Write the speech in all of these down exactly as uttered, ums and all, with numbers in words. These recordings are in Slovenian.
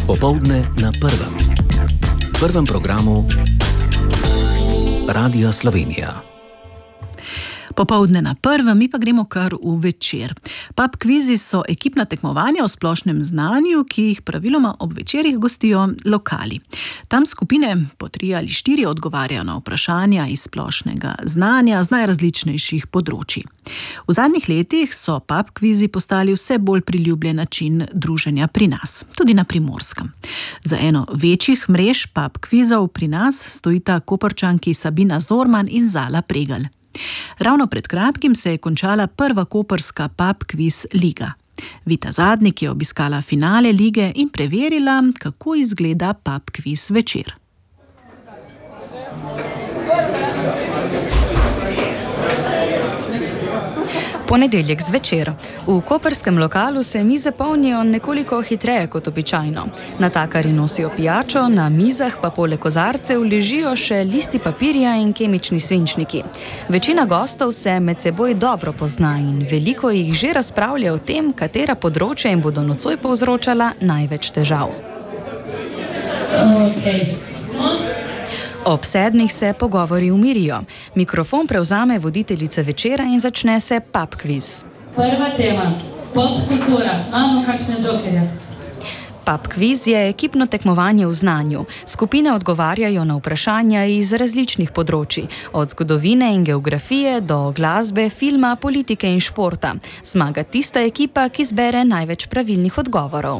Popoldne na prvem. Prvem programu Radia Slovenija. Popoldne na prvem, mi pa gremo kar v večer. Pub kvizi so ekipna tekmovanja o splošnem znanju, ki jih praviloma ob večerih gostijo lokali. Tam skupine po tri ali štiri odgovarjajo na vprašanja iz splošnega znanja z najrazličnejših področij. V zadnjih letih so pub kvizi postali vse bolj priljubljen način druženja pri nas, tudi na Primorskem. Za eno večjih mrež pub kvizov pri nas stojita Koprčanki Sabina Zorman in Zala Pregelj. Ravno pred kratkim se je končala prva koprska pub kviz liga. Vita Zadnik je obiskala finale lige in preverila, kako izgleda pub kviz večer. Ponedeljek zvečer. V koprskem lokalu se mize polnijo nekoliko hitreje kot običajno. Natakari nosijo pijačo, na mizah pa poleg kozarcev ležijo še listi papirja in kemični svinčniki. Večina gostov se med seboj dobro pozna in veliko jih že razpravlja o tem, katera področja jim bodo nocoj povzročala največ težav. Okay. Ob sedmih se pogovori umirijo. Mikrofon prevzame voditeljica večera in začne se pub kviz. Prva tema, pop kultura. Imamo kakšne džokerje? Pub kviz je ekipno tekmovanje v znanju. Skupine odgovarjajo na vprašanja iz različnih področij, od zgodovine in geografije do glasbe, filma, politike in športa. Zmaga tista ekipa, ki zbere največ pravilnih odgovorov.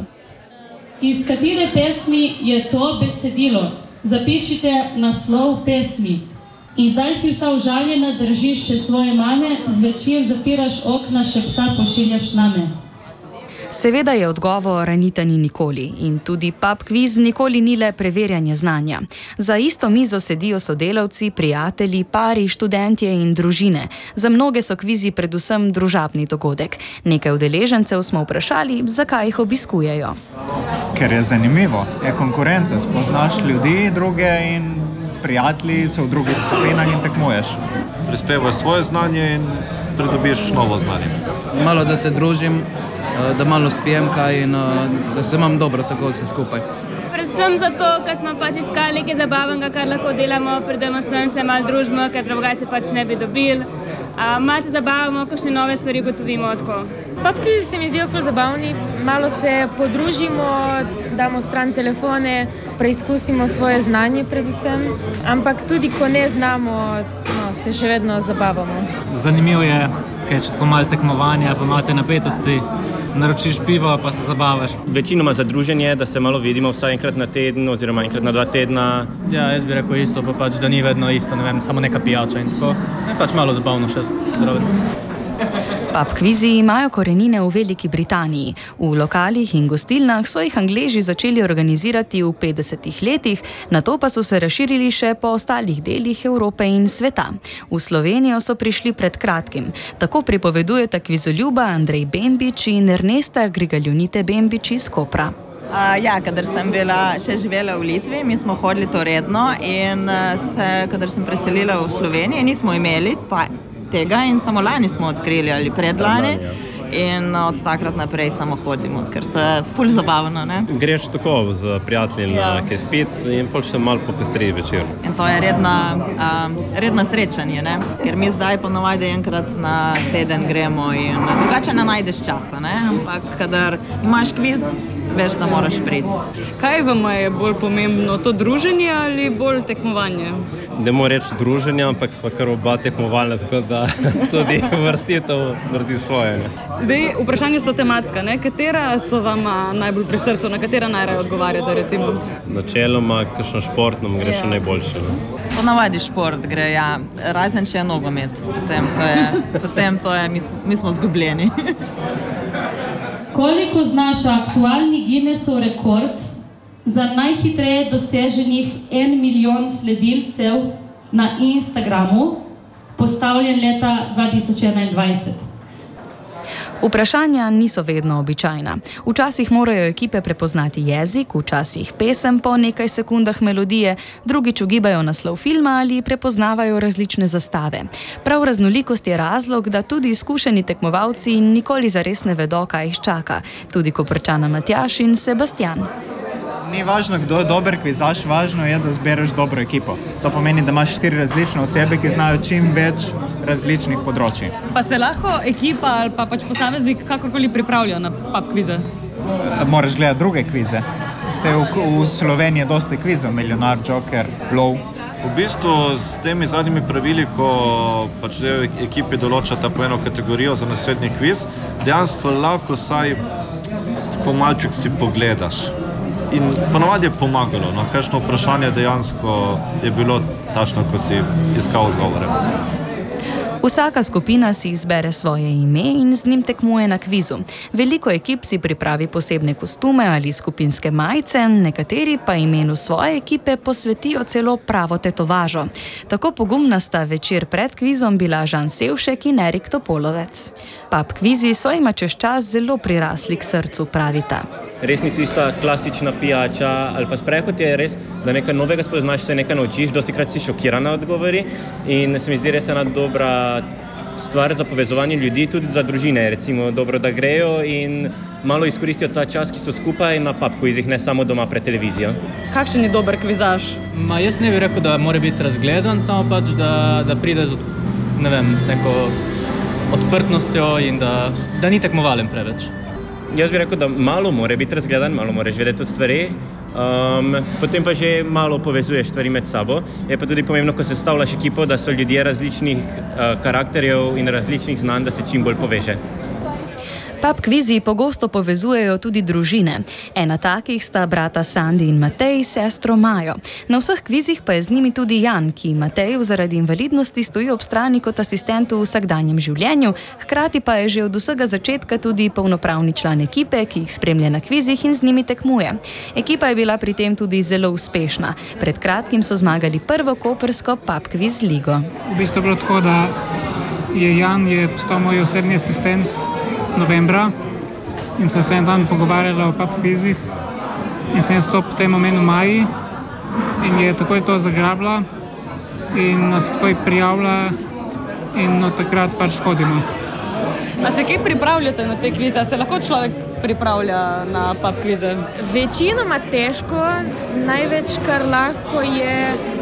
Iz katere pesmi je to besedilo? Zapišite naslov pesmi. In zdaj si vsa užaljena, držiš še svoje mame, zvečer zapiraš okna, še psa pošiljaš name. Seveda je odgovor Anita ni nikoli in tudi pub kviz nikoli ni le preverjanje znanja. Za isto mizo sedijo sodelavci, prijatelji, pari, študentje in družine. Za mnoge so kvizi predvsem družabni dogodek. Nekaj udeležencev smo vprašali, zakaj jih obiskujejo. Ker je zanimivo, je konkurenca, spoznaš ljudi druge in prijatelji so v drugih skupinah in tekmuješ. Prispevaš svoje znanje in pridobiš novo znanje. Malo da se družim, da malo spijem kaj in da se imam dobro tako vse skupaj. Predvsem zato, ker smo pač iskali nekaj zabavnega, kar lahko delamo, pridemo sem, se malo družimo, ker drugače se pač ne bi dobili. Malo se zabavamo, kakšne nove stvari gotovimo tako. Pub kvizi se mi zdijo ful zabavni, malo se podružimo, damo stran telefone, preizkusimo svoje znanje predvsem, ampak tudi ko ne znamo, no, se še vedno zabavamo. Zanimivo je, ker je še tako malo tekmovanja, pa malo te napetosti. Naročiš pivo, pa se zabavaš. Večinoma za druženje, da se malo vidimo vsaj enkrat na teden oziroma enkrat na dva tedna. Ja, jaz bi rekel isto, pa pač, da ni vedno isto, ne vem, samo neka pijača in tako. Ne, pač malo zabavno še zraven. Pub kvizi imajo korenine v Veliki Britaniji. V lokalih in gostilnah so jih Angleži začeli organizirati v petdesetih letih, nato pa so se razširili še po ostalih delih Evrope in sveta. V Slovenijo so prišli pred kratkim. Tako pripovedujeta kvizoljuba Andrej Bembič in Ernesta Grigaljonite Bembič iz Kopra. Uh, ja, kadar sem bila še živela v Litvi, mi smo hodili to redno in se, kadar sem preselila v Slovenijo, nismo imeli pa tega in samo lani smo odkrili ali predlani in od takrat naprej samo hodimo, ker to je ful zabavno, ne? Greš tako z prijatelji ja. na kaj spit in pol še malo popestri večer. In to je redna, uh, redna srečanje, ne? Ker mi zdaj ponovadi enkrat na teden gremo in drugače ne najdeš časa, ne? Ampak kadar imaš kviz, veš, da moraš priti. Kaj vam je bolj pomembno, to druženje ali bolj tekmovanje? Ne moram reči druženje, ampak smo kar oba tekmovalna, tako da tudi vrstitev naredi svoje. Ne? Zdaj, vprašanje so tematska, ne? Katera so vam najbolj pri srcu, na katera najraje odgovarjate, recimo? Načeloma, kakšno športno gre še najboljše. Ne? Ponavadi šport gre, ja, razen če je nogomet, potem to je, potem to je mi, mi smo zgubljeni. Koliko znaša aktualni Guinnessov rekord za najhitreje doseženih en milijon sledilcev na Instagramu, postavljen leta dva tisoč enaindvajset? Vprašanja niso vedno običajna. Včasih morajo ekipe prepoznati jezik, včasih pesem po nekaj sekundah melodije, drugič ugibajo naslov filma ali prepoznavajo različne zastave. Prav raznolikost je razlog, da tudi izkušeni tekmovalci nikoli zares ne vedo, kaj jih čaka. Tudi Koprčana Matjaž in Sebastian. Ni važno, kdo je dober kvizaš, važno je, da zbereš dobro ekipo. To pomeni, da imaš štiri različne osebe, ki znajo čim več različnih področji. Pa se lahko ekipa ali pa pač posameznik kakorkoli pripravlja na pub kvize? Moraš gledati druge kvize. Se v, v Sloveniji je dosti kvizov, Milijonar, Joker, Lov. V bistvu s temi zadnjimi pravili, ko pač del ekipi določata po eno kategorijo za naslednji kviz, dejansko lahko vsaj po malček si pogledaš. In ponovadi je pomagalo, no, kakšno vprašanje dejansko je bilo tačno, ko si iskal odgovore. Vsaka skupina si izbere svoje ime in z njim tekmuje na kvizu. Veliko ekip si pripravi posebne kostume ali skupinske majice, nekateri pa imenu svoje ekipe posvetijo celo pravo tetovažo. Tako pogumna sta večer pred kvizom bila Žan Sevšek in Erik Topolovec. Pub kvizi so jima čez čas zelo prirasli k srcu, pravita. Res ni tista klasična pijača ali pa sprehod, je res, da nekaj novega spoznaš, se nekaj naučiš, dostikrat si šokirana odgovori in se mi zdi res ena dobra stvar za povezovanje ljudi, tudi za družine, recimo dobro, da grejo in malo izkoristijo ta čas, ki so skupaj na pub kvizih, ne samo doma pred televizijo. Kakšen je dober kvizaž? Ma jaz ne bi rekel, da mora biti razgledan, samo pač, da, da pride z, ne vem, z neko odprtnostjo in da, da ni tekmovalen preveč. Jaz bi rekel, da malo mora biti razgledan, malo moraš vedeti o stvarih, um, potem pa že malo povezuješ stvari med sabo. Je pa tudi pomembno, ko sestavljaš ekipo, da so ljudje različnih uh, karakterjev in različnih znanj, da se čim bolj poveže. Pub kvizi pogosto povezujejo tudi družine. Ena takih sta brata Sandi in Matej, sestro Majo. Na vseh kvizih pa je z njimi tudi Jan, ki Mateju zaradi invalidnosti stoji ob strani kot asistent v vsakdanjem življenju, hkrati pa je že od vsega začetka tudi polnopravni član ekipe, ki jih spremlja na kvizih in z njimi tekmuje. Ekipa je bila pri tem tudi zelo uspešna. Pred kratkim so zmagali prvo koprsko pub kviz ligo. V bistvu je bilo tako, da je Jan je postal moj osebni asistent novembra in sva se en dan pogovarjala o pub kvizih in sem to potem omenil Maji in je takoj to zagrabila in nas takoj prijavila in od takrat pač hodimo. A se kaj pripravljate na te kvize? Se lahko človek pripravlja na pub kvize? Večinoma težko, največ kar lahko je,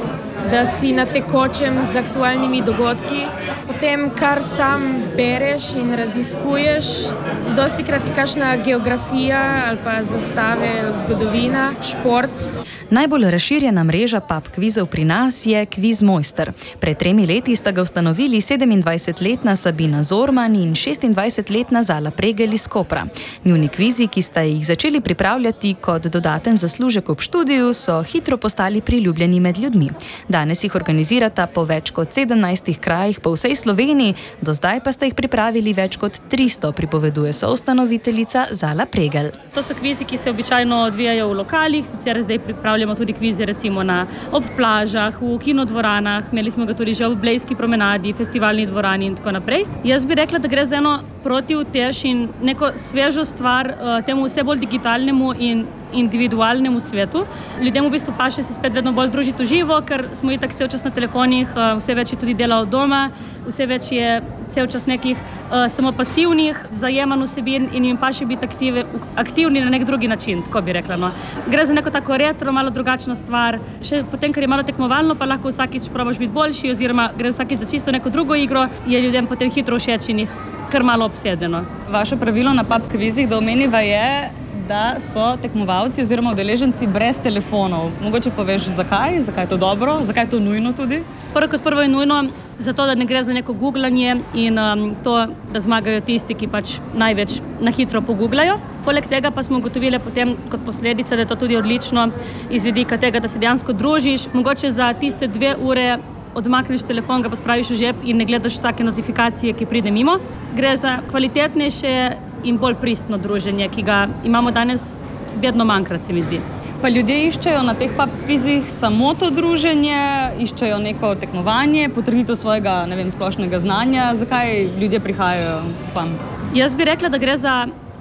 da si na tekočem z aktualnimi dogodki. Potem, kar sam bereš in raziskuješ, dostikrat je kakšna geografija ali pa zastave, zgodovina, šport. Najbolj razširjena mreža pub kvizov pri nas je Kviz Mojster. Pred tremi leti sta ga ustanovili sedemindvajsetletna Sabina Zorman in šestindvajsetletna Zala Pregel iz Kopra. Njuni kvizi, ki sta jih začeli pripravljati kot dodaten zaslužek ob študiju, so hitro postali priljubljeni med ljudmi. Danes jih organizirata po več kot sedemnajstih krajih po vsej Sloveniji, do zdaj pa sta jih pripravili več kot tristo, pripoveduje soustanoviteljica Zala Pregel. To so kvizi, ki se običajno odvijajo v lokalih, sicer zdaj pripravljamo tudi kvize recimo na ob plažah, v kinodvoranah, imeli smo ga tudi že ob Blejski promenadi, festivalni dvorani in tako naprej. Jaz bi rekla, da gre za eno protivtež in neko svežo stvar uh, temu vse bolj digitalnemu in individualnemu svetu. Ljudem v bistvu paše se spet vedno bolj družiti v živo, ker smo itak vse čas na telefonih, uh, vse več je tudi dela od doma, vse več je cel čas nekih uh, samo pasivnih zajemanj vsebin in jim paše biti aktive, aktivni na nek drugi način, tako bi rekla. No. Gre za neko tako retro, malo drugačno stvar. Še potem, ker je malo tekmovalno, pa lahko vsakič probaš biti boljši oziroma gre vsakič za čisto neko drugo igro, je ljudem potem hitro všeč in jih kar malo obsedeno. Vaše pravilo na pub kvizih, da omeniva je, da so tekmovalci oziroma udeleženci brez telefonov. Mogoče poveš zakaj, zakaj je to dobro, zakaj je to nujno tudi? Prvo kot prvo je nujno, zato da ne gre za neko googlanje in um, to, da zmagajo tisti, ki pač največ na hitro pogooglajo. Poleg tega pa smo ugotovili potem kot posledica, da je to tudi odlično iz vidika tega, da se dejansko družiš. Mogoče za tiste dve ure odmakneš telefon, ga pospraviš v žep in ne gledaš vsake notifikacije, ki pride mimo. Gre za kvalitetnejše in bolj pristno druženje, ki ga imamo danes vedno manjkrat, se mi zdi. Pa ljudje iščejo na teh pub kvizih samo to druženje, iščejo neko tekmovanje, potrditev svojega, ne vem, splošnega znanja. Zakaj ljudje prihajajo vam? Jaz bi rekla, da gre za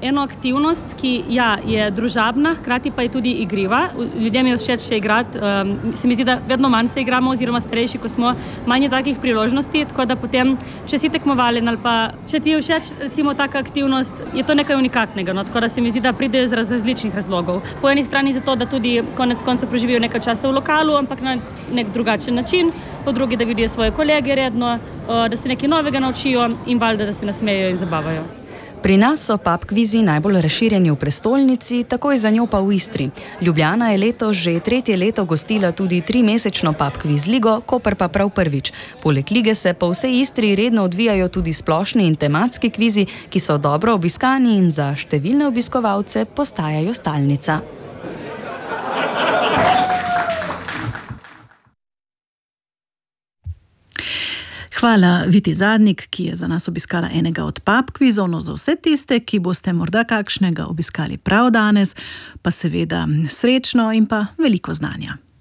eno aktivnost, ki ja, je družabna, hkrati pa je tudi igriva. Ljudem je všeč še igrati. Um, se mi zdi, da vedno manj se igramo, oziroma starejši, ko smo, manj je takih priložnosti, tako da potem, če si tekmovalen ali pa če ti je všeč recimo taka aktivnost, je to nekaj unikatnega. No? Tako da se mi zdi, da pridejo z različnih razlogov. Po eni strani zato, da tudi konec koncev preživijo nekaj časa v lokalu, ampak na nek drugačen način, po drugi, da vidijo svoje kolege redno, da se nekaj novega naučijo in valjda, da se nasmejejo in zabavajo. Pri nas so pub kvizi najbolj razširjeni v prestolnici, takoj za njo pa v Istri. Ljubljana je letos že tretje leto gostila tudi trimesečno pub kviz ligo, Koper pa prav prvič. Poleg lige se po vsej Istri redno odvijajo tudi splošni in tematski kvizi, ki so dobro obiskani in za številne obiskovalce postajajo stalnica. Hvala Viti Zadnik, ki je za nas obiskala enega od pub kvizov. No, za vse tiste, ki boste morda kakšnega obiskali prav danes, pa seveda srečno in pa veliko znanja.